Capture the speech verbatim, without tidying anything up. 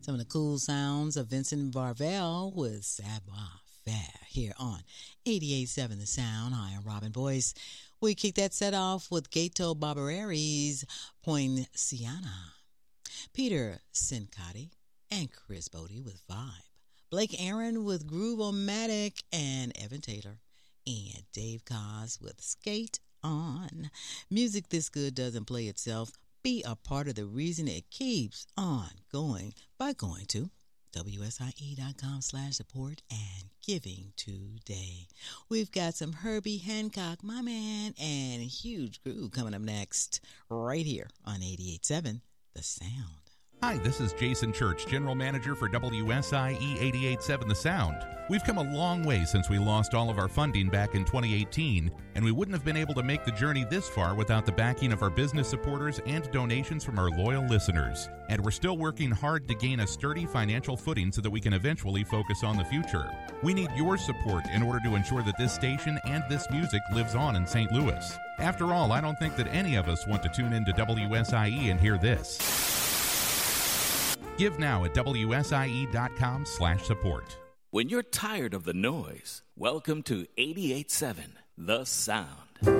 Some of the cool sounds of Vincent Varvel with Savoir Faire here on eighty-eight point seven The Sound. Hi, I'm Robin Boyce. We kick that set off with Gato Barbereri's Poinciana, Peter Sincotti and Chris Bodie with Vibe, Blake Aaron with Groove-O-Matic, and Evan Taylor and Dave Koz with Skate On. Music this good doesn't play itself. Be a part of the reason it keeps on going by going to W S I E dot com slash support and giving today. We've got some Herbie Hancock, my man, and Huge Groove coming up next right here on eighty-eight point seven The Sound. Hi, this is Jason Church, General Manager for W S I E eighty-eight point seven The Sound. We've come a long way since we lost all of our funding back in twenty eighteen, and we wouldn't have been able to make the journey this far without the backing of our business supporters and donations from our loyal listeners. And we're still working hard to gain a sturdy financial footing so that we can eventually focus on the future. We need your support in order to ensure that this station and this music lives on in Saint Louis. After all, I don't think that any of us want to tune into W S I E and hear this. Give now at W S I E dot com slash support. When you're tired of the noise, welcome to eighty-eight point seven The Sound.